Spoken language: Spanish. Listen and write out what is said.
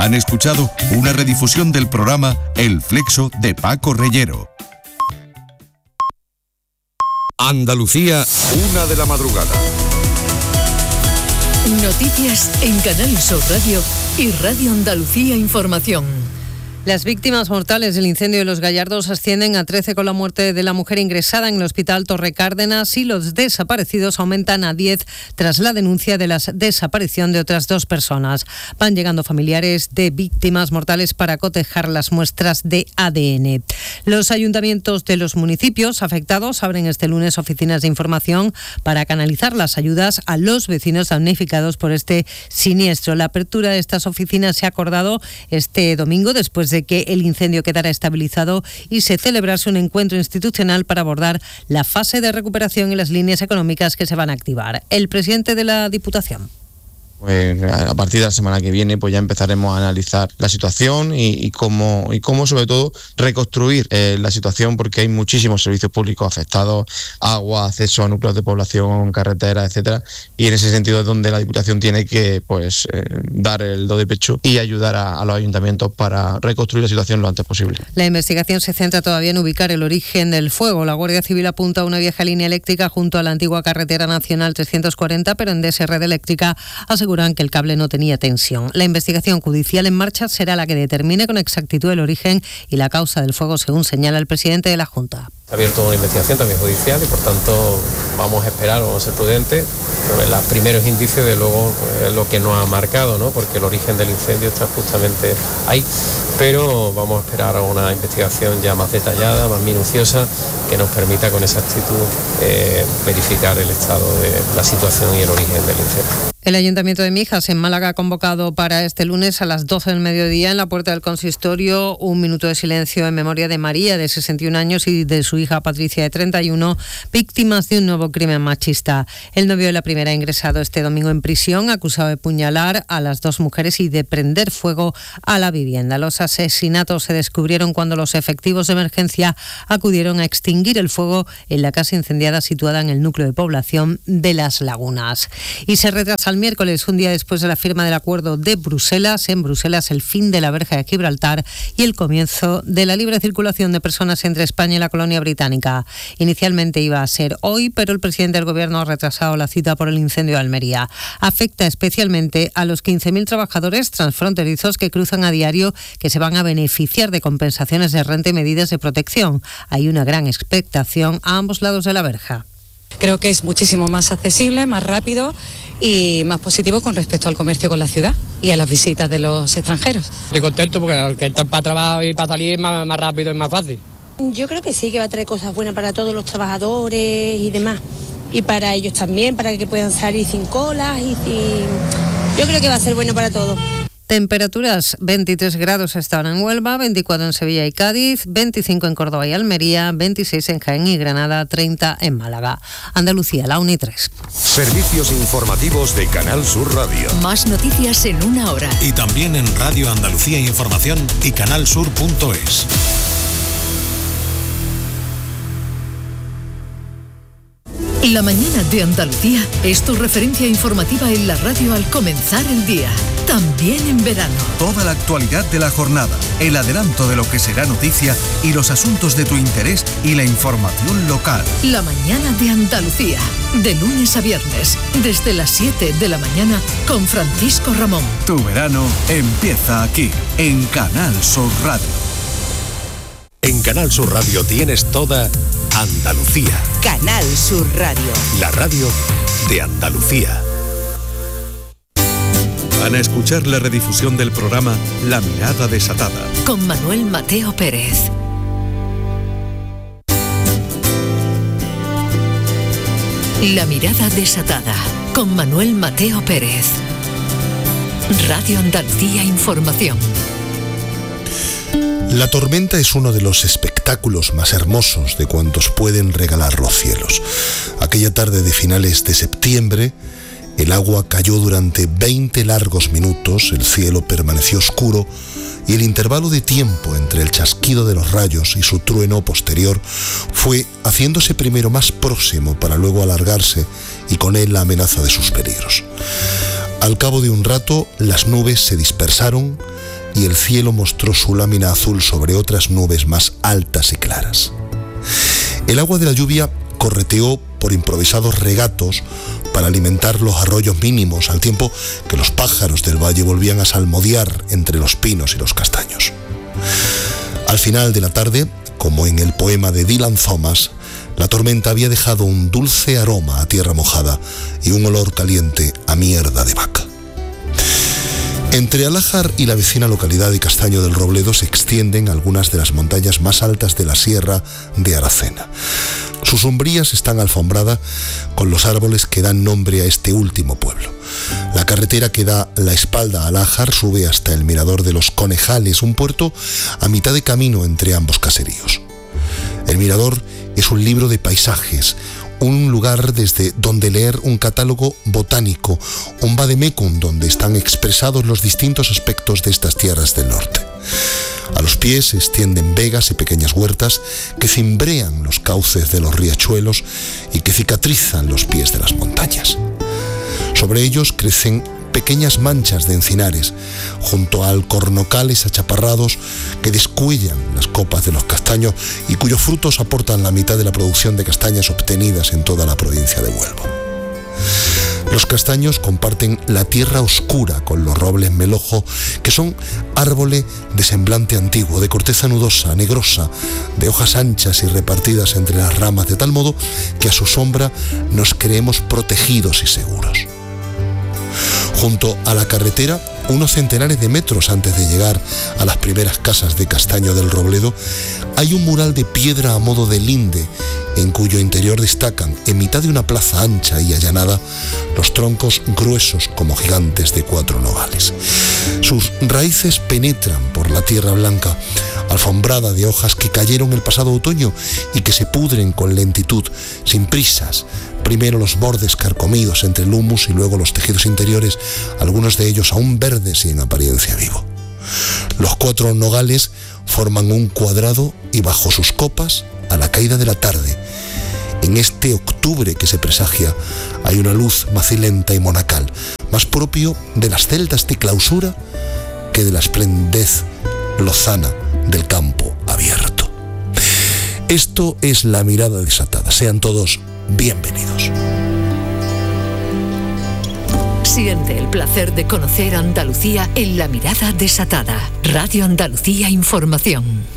Han escuchado una redifusión del programa El Flexo de Paco Reyero. Andalucía, 1 de la madrugada. Noticias en Canal Sur Radio y Radio Andalucía Información. Las víctimas mortales del incendio de Los Gallardos ascienden a 13 con la muerte de la mujer ingresada en el Hospital Torre Cárdenas y los desaparecidos aumentan a 10 tras la denuncia de la desaparición de otras 2 personas. Van llegando familiares de víctimas mortales para cotejar las muestras de ADN. Los ayuntamientos de los municipios afectados abren este lunes oficinas de información para canalizar las ayudas a los vecinos damnificados por este siniestro. La apertura de estas oficinas se ha acordado este domingo después de que el incendio quedara estabilizado y se celebrase un encuentro institucional para abordar la fase de recuperación y las líneas económicas que se van a activar. El presidente de la Diputación. Pues a partir de la semana que viene pues ya empezaremos a analizar la situación y cómo sobre todo reconstruir la situación, porque hay muchísimos servicios públicos afectados, agua, acceso a núcleos de población, carreteras, etcétera, y en ese sentido es donde la Diputación tiene que dar el do de pecho y ayudar a los ayuntamientos para reconstruir la situación lo antes posible. La investigación se centra todavía en ubicar el origen del fuego. La Guardia Civil apunta a una vieja línea eléctrica junto a la antigua carretera nacional 340, pero en Red Eléctrica aseguran que el cable no tenía tensión. La investigación judicial en marcha será la que determine con exactitud el origen y la causa del fuego, según señala el presidente de la Junta. Ha abierto una investigación también judicial y por tanto vamos a esperar, vamos a ser prudentes. Los primeros indicios de luego es lo que nos ha marcado, ¿no? Porque el origen del incendio está justamente ahí, pero vamos a esperar a una investigación ya más detallada, más minuciosa, que nos permita con exactitud verificar el estado de la situación y el origen del incendio. El Ayuntamiento de Mijas, en Málaga, ha convocado para este lunes a las 12 del mediodía en la puerta del consistorio un minuto de silencio en memoria de María, de 61 años, y de su hija Patricia, de 31, víctimas de un nuevo crimen machista. El novio de la primera ha ingresado este domingo en prisión, acusado de apuñalar a las 2 mujeres y de prender fuego a la vivienda. Los asesinatos se descubrieron cuando los efectivos de emergencia acudieron a extinguir el fuego en la casa incendiada situada en el núcleo de población de Las Lagunas. Y se retrasa el miércoles, un día después de la firma del acuerdo de Bruselas. En Bruselas, el fin de la verja de Gibraltar y el comienzo de la libre circulación de personas entre España y la colonia británica. Inicialmente iba a ser hoy, pero el presidente del Gobierno ha retrasado la cita por el incendio de Almería. Afecta especialmente a los 15.000 trabajadores transfronterizos que cruzan a diario, que se van a beneficiar de compensaciones de renta y medidas de protección. Hay una gran expectación a ambos lados de la verja. Creo que es muchísimo más accesible, más rápido y más positivo con respecto al comercio con la ciudad y a las visitas de los extranjeros. Estoy contento porque al que está para trabajar y para salir es más rápido y más fácil. Yo creo que sí, que va a traer cosas buenas para todos los trabajadores y demás. Y para ellos también, para que puedan salir sin colas y sin... Yo creo que va a ser bueno para todos. Temperaturas: 23 grados hasta ahora en Huelva, 24 en Sevilla y Cádiz, 25 en Córdoba y Almería, 26 en Jaén y Granada, 30 en Málaga. Andalucía, la 1 y 3. Servicios informativos de Canal Sur Radio. Más noticias en 1 hora. Y también en Radio Andalucía Información y canalsur.es. La mañana de Andalucía es tu referencia informativa en la radio al comenzar el día, también en verano. Toda la actualidad de la jornada, el adelanto de lo que será noticia y los asuntos de tu interés y la información local. La mañana de Andalucía, de lunes a viernes, desde las 7 de la mañana con Francisco Ramón. Tu verano empieza aquí, en Canal Sur Radio. En Canal Sur Radio tienes toda Andalucía. Canal Sur Radio. La radio de Andalucía. Van a escuchar la redifusión del programa La Mirada Desatada. Con Manuel Mateo Pérez. La Mirada Desatada. Con Manuel Mateo Pérez. Radio Andalucía Información. La tormenta es uno de los espectáculos más hermosos de cuantos pueden regalar los cielos. Aquella tarde de finales de septiembre, el agua cayó durante 20 largos minutos, el cielo permaneció oscuro y el intervalo de tiempo entre el chasquido de los rayos y su trueno posterior fue haciéndose primero más próximo para luego alargarse y con él la amenaza de sus peligros. Al cabo de un rato, las nubes se dispersaron y el cielo mostró su lámina azul sobre otras nubes más altas y claras. El agua de la lluvia correteó por improvisados regatos para alimentar los arroyos mínimos, al tiempo que los pájaros del valle volvían a salmodiar entre los pinos y los castaños. Al final de la tarde, como en el poema de Dylan Thomas, la tormenta había dejado un dulce aroma a tierra mojada y un olor caliente a mierda de vaca. Entre Alájar y la vecina localidad de Castaño del Robledo se extienden algunas de las montañas más altas de la sierra de Aracena. Sus umbrías están alfombradas con los árboles que dan nombre a este último pueblo. La carretera que da la espalda a Alájar sube hasta el mirador de los Conejales, un puerto a mitad de camino entre ambos caseríos. El mirador es un libro de paisajes, un lugar desde donde leer un catálogo botánico, un vademecum donde están expresados los distintos aspectos de estas tierras del norte. A los pies se extienden vegas y pequeñas huertas que cimbrean los cauces de los riachuelos y que cicatrizan los pies de las montañas. Sobre ellos crecen pequeñas manchas de encinares, junto a alcornocales achaparrados que descuellan las copas de los castaños y cuyos frutos aportan la mitad de la producción de castañas obtenidas en toda la provincia de Huelva. Los castaños comparten la tierra oscura con los robles melojo, que son árboles de semblante antiguo, de corteza nudosa, negrosa, de hojas anchas y repartidas entre las ramas, de tal modo que a su sombra nos creemos protegidos y seguros. Junto a la carretera, unos centenares de metros antes de llegar a las primeras casas de Castaño del Robledo, hay un mural de piedra a modo de linde, en cuyo interior destacan, en mitad de una plaza ancha y allanada, los troncos gruesos como gigantes de 4 nogales. Sus raíces penetran por la tierra blanca, alfombrada de hojas que cayeron el pasado otoño y que se pudren con lentitud, sin prisas. Primero los bordes carcomidos entre el humus y luego los tejidos interiores, algunos de ellos aún verdes y en apariencia vivo. Los 4 nogales forman un cuadrado y bajo sus copas, a la caída de la tarde, en este octubre que se presagia, hay una luz macilenta y monacal, más propio de las celdas de clausura que de la esplendez lozana del campo abierto. Esto es La Mirada Desatada. Sean todos bienvenidos. Siente el placer de conocer Andalucía en La Mirada Desatada. Radio Andalucía Información.